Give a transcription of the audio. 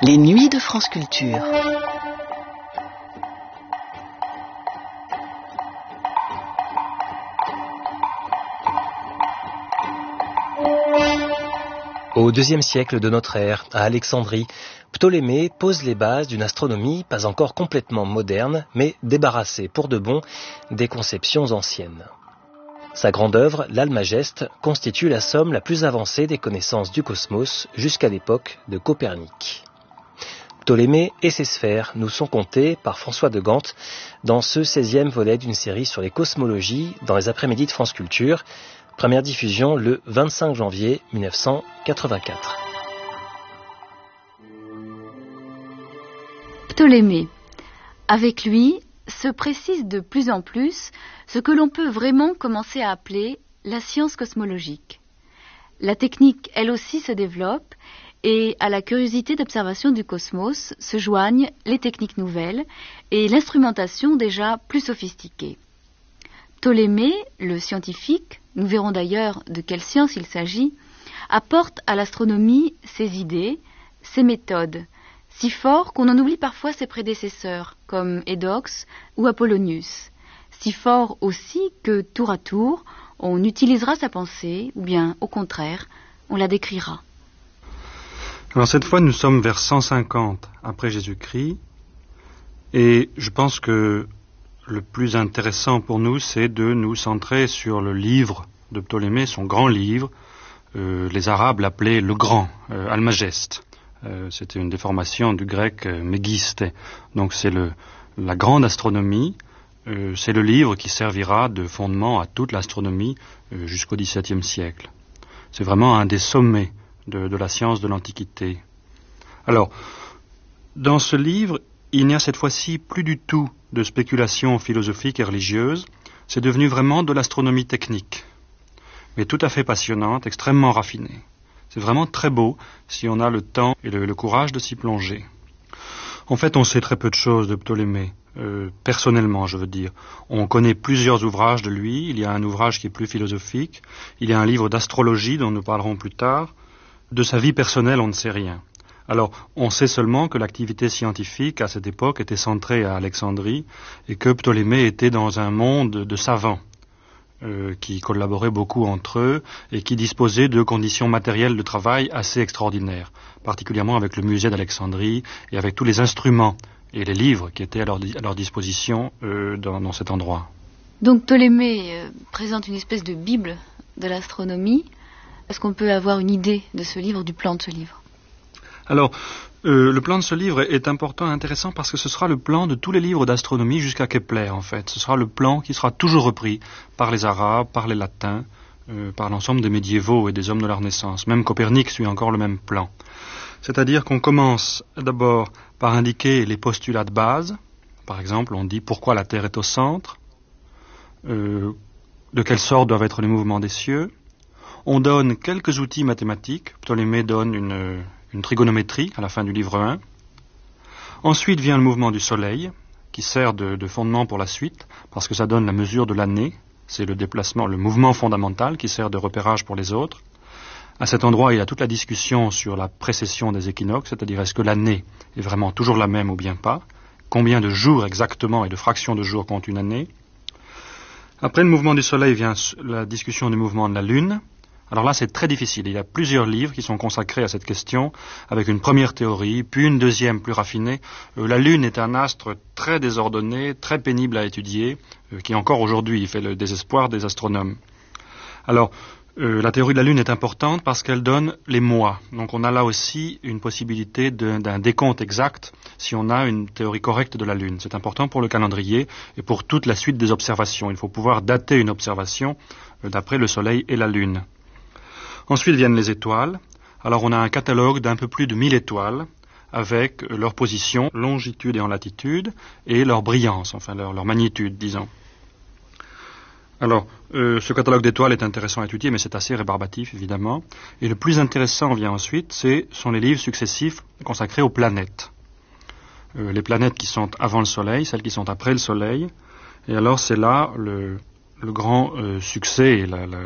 Les nuits de France Culture. Au IIe siècle de notre ère, à Alexandrie, Ptolémée pose les bases d'une astronomie pas encore complètement moderne, mais débarrassée pour de bon des conceptions anciennes. Sa grande œuvre, l'Almageste, constitue la somme la plus avancée des connaissances du cosmos jusqu'à l'époque de Copernic. Ptolémée et ses sphères nous sont contés par François de Gant dans ce 16e volet d'une série sur les cosmologies dans les après-midi de France Culture. Première diffusion le 25 janvier 1984. Ptolémée. Avec lui, se précise de plus en plus ce que l'on peut vraiment commencer à appeler la science cosmologique. La technique, elle aussi, se développe et à la curiosité d'observation du cosmos se joignent les techniques nouvelles et l'instrumentation déjà plus sophistiquée. Ptolémée, le scientifique, nous verrons d'ailleurs de quelle science il s'agit, apporte à l'astronomie ses idées, ses méthodes, si fort qu'on en oublie parfois ses prédécesseurs, comme Eudoxe ou Apollonius, si fort aussi que, tour à tour, on utilisera sa pensée, ou bien, au contraire, on la décrira. Alors cette fois, nous sommes vers 150 après Jésus-Christ, et je pense que le plus intéressant pour nous, c'est de nous centrer sur le livre de Ptolémée, son grand livre. Les Arabes l'appelaient le Grand, Almageste. C'était une déformation du grec mégiste. Donc c'est la grande astronomie. C'est le livre qui servira de fondement à toute l'astronomie jusqu'au XVIIe siècle. C'est vraiment un des sommets de la science de l'Antiquité. Alors, dans ce livre, il n'y a cette fois-ci plus du tout de spéculation philosophique et religieuse. C'est devenu vraiment de l'astronomie technique, mais tout à fait passionnante, extrêmement raffinée. C'est vraiment très beau si on a le temps et le courage de s'y plonger. En fait, on sait très peu de choses de Ptolémée, personnellement, je veux dire. On connaît plusieurs ouvrages de lui. Il y a un ouvrage qui est plus philosophique. Il y a un livre d'astrologie dont nous parlerons plus tard. De sa vie personnelle, on ne sait rien. Alors, on sait seulement que l'activité scientifique à cette époque était centrée à Alexandrie et que Ptolémée était dans un monde de savants qui collaboraient beaucoup entre eux et qui disposaient de conditions matérielles de travail assez extraordinaires, particulièrement avec le musée d'Alexandrie et avec tous les instruments et les livres qui étaient à leur disposition dans cet endroit. Donc Ptolémée présente une espèce de bible de l'astronomie. Est-ce qu'on peut avoir une idée de ce livre, du plan de ce livre ? Alors, le plan de ce livre est important et intéressant parce que ce sera le plan de tous les livres d'astronomie jusqu'à Kepler, en fait. Ce sera le plan qui sera toujours repris par les Arabes, par les Latins, par l'ensemble des médiévaux et des hommes de la Renaissance. Même Copernic suit encore le même plan. C'est-à-dire qu'on commence d'abord par indiquer les postulats de base. Par exemple, on dit pourquoi la Terre est au centre, de quelle sorte doivent être les mouvements des cieux. On donne quelques outils mathématiques. Ptolémée donne une trigonométrie à la fin du livre 1. Ensuite vient le mouvement du Soleil, qui sert de fondement pour la suite, parce que ça donne la mesure de l'année. C'est le déplacement, le mouvement fondamental qui sert de repérage pour les autres. À cet endroit, il y a toute la discussion sur la précession des équinoxes, c'est-à-dire est-ce que l'année est vraiment toujours la même ou bien pas, combien de jours exactement et de fractions de jours compte une année. Après le mouvement du Soleil vient la discussion du mouvement de la Lune. Alors là, c'est très difficile. Il y a plusieurs livres qui sont consacrés à cette question, avec une première théorie, puis une deuxième plus raffinée. La Lune est un astre très désordonné, très pénible à étudier, qui encore aujourd'hui fait le désespoir des astronomes. Alors, la théorie de la Lune est importante parce qu'elle donne les mois. Donc on a là aussi une possibilité d'un décompte exact si on a une théorie correcte de la Lune. C'est important pour le calendrier et pour toute la suite des observations. Il faut pouvoir dater une observation d'après le Soleil et la Lune. Ensuite viennent les étoiles. Alors on a un catalogue d'un peu plus de 1000 étoiles avec leur position, longitude et en latitude, et leur brillance, enfin leur magnitude, disons. Alors, ce catalogue d'étoiles est intéressant à étudier, mais c'est assez rébarbatif, évidemment. Et le plus intéressant vient ensuite, sont les livres successifs consacrés aux planètes. Les planètes qui sont avant le Soleil, celles qui sont après le Soleil. Et alors c'est là le grand succès et